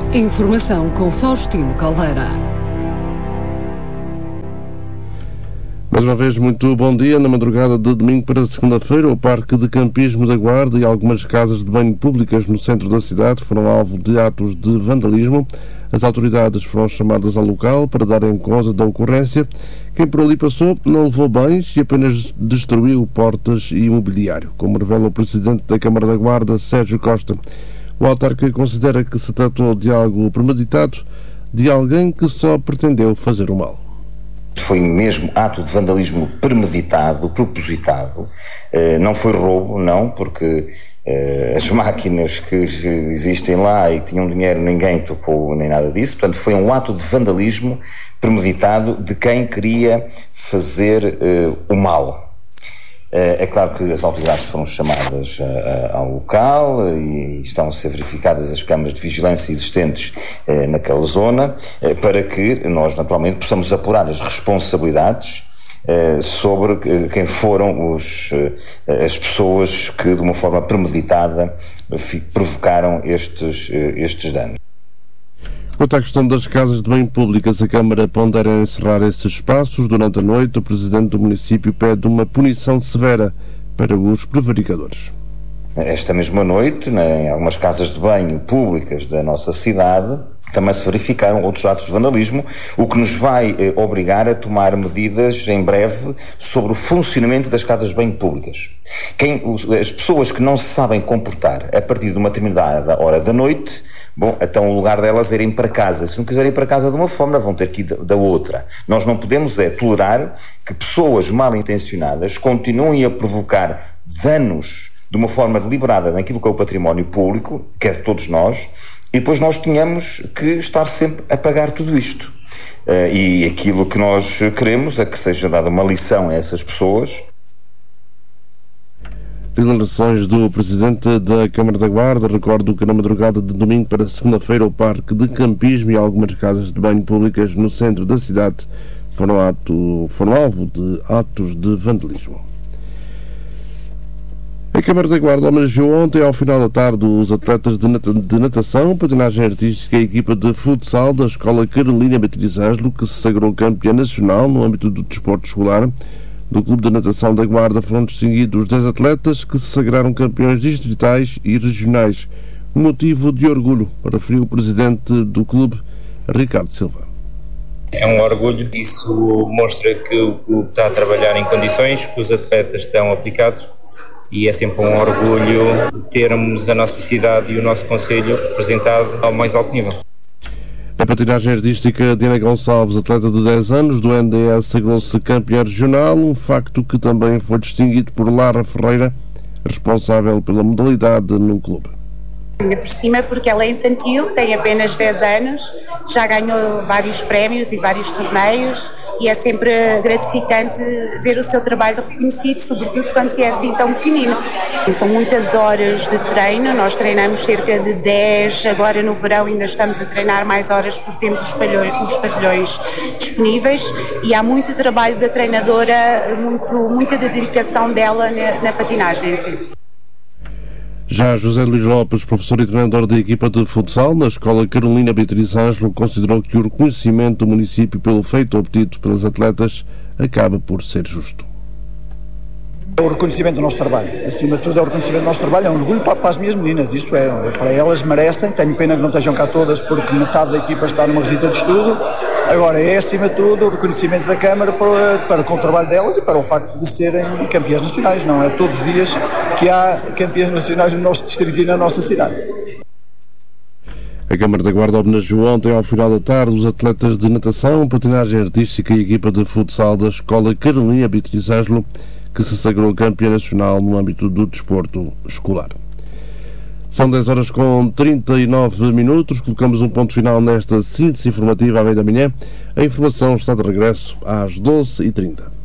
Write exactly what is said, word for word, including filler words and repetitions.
Informação com Faustino Caldeira. Mais uma vez, muito bom dia. Na madrugada de domingo para segunda-feira, o Parque de Campismo da Guarda e algumas casas de banho públicas no centro da cidade foram alvo de atos de vandalismo. As autoridades foram chamadas ao local para darem conta da ocorrência. Quem por ali passou não levou bens e apenas destruiu portas e imobiliário, como revela o presidente da Câmara da Guarda, Sérgio Costa. O autarca considera que se tratou de algo premeditado, de alguém que só pretendeu fazer o mal. Foi mesmo ato de vandalismo premeditado, propositado. Não foi roubo, não, porque as máquinas que existem lá e que tinham dinheiro, ninguém tocou nem nada disso. Portanto, foi um ato de vandalismo premeditado de quem queria fazer o mal. É claro que as autoridades foram chamadas ao local e estão a ser verificadas as câmaras de vigilância existentes naquela zona para que nós, naturalmente, possamos apurar as responsabilidades sobre quem foram os, as pessoas que, de uma forma premeditada, provocaram estes, estes danos. Quanto à questão das casas de banho públicas, a Câmara pondera encerrar esses espaços. Durante a noite, o Presidente do município pede uma punição severa para os prevaricadores. Esta mesma noite, em algumas casas de banho públicas da nossa cidade, também se verificaram outros atos de vandalismo, o que nos vai eh, obrigar a tomar medidas em breve sobre o funcionamento das casas de banho públicas. Quem, os, as pessoas que não se sabem comportar a partir de uma determinada hora da noite, bom, então o lugar delas é irem para casa. Se não quiserem ir para casa de uma forma, vão ter que ir da, da outra. Nós não podemos é tolerar que pessoas mal intencionadas continuem a provocar danos de uma forma deliberada naquilo que é o património público, que é de todos nós, e depois nós tínhamos que estar sempre a pagar tudo isto. Uh, e aquilo que nós queremos é que seja dada uma lição a essas pessoas. Declarações do Presidente da Câmara da Guarda. Recordo que na madrugada de domingo para segunda-feira o Parque de Campismo e algumas casas de banho públicas no centro da cidade foram, ato, foram alvo de atos de vandalismo. A Câmara da Guarda homenageou ontem, ao final da tarde, os atletas de, nat de natação, patinagem artística e a equipa de futsal da Escola Carolina Beatriz Ângelo, que se sagrou campeã nacional no âmbito do desporto escolar. Do Clube de Natação da Guarda foram distinguidos dez atletas que se sagraram campeões distritais e regionais. Um motivo de orgulho, referiu o presidente do clube, Ricardo Silva. É um orgulho, isso mostra que o clube está a trabalhar em condições, que os atletas estão aplicados. E é sempre um orgulho termos a nossa cidade e o nosso concelho representado ao mais alto nível. Na patinagem artística, Diana Gonçalves, atleta de dez anos do N D S, sagrou-se campeã regional, um facto que também foi distinguido por Lara Ferreira, responsável pela modalidade no clube. Ainda por cima, porque ela é infantil, tem apenas dez anos, já ganhou vários prémios e vários torneios e é sempre gratificante ver o seu trabalho reconhecido, sobretudo quando se é assim tão pequenino. São muitas horas de treino, nós treinamos cerca de dez, agora no verão ainda estamos a treinar mais horas porque temos os pavilhões, os pavilhões disponíveis e há muito trabalho da treinadora, muito, muita dedicação dela na, na patinagem. Sim. Já José Luís Lopes, professor e treinador da equipa de futsal na Escola Carolina Beatriz Ângelo, considerou que o reconhecimento do município pelo feito obtido pelas atletas acaba por ser justo. É o reconhecimento do nosso trabalho, acima de tudo é o reconhecimento do nosso trabalho, é um orgulho para, para as minhas meninas, isso é, para elas merecem, tenho pena que não estejam cá todas porque metade da equipa está numa visita de estudo, agora é acima de tudo o reconhecimento da Câmara para, para com o trabalho delas e para o facto de serem campeãs nacionais, não é todos os dias que há campeãs nacionais no nosso distrito e na nossa cidade. A Câmara da Guarda homenageou ontem, ao final da tarde, os atletas de natação, patinagem artística e a equipa de futsal da Escola Carolina Beatriz Ângelo, que se sagrou campeã nacional no âmbito do desporto escolar. São dez horas com trinta e nove minutos. Colocamos um ponto final nesta síntese informativa à meia da manhã. A informação está de regresso às doze e trinta.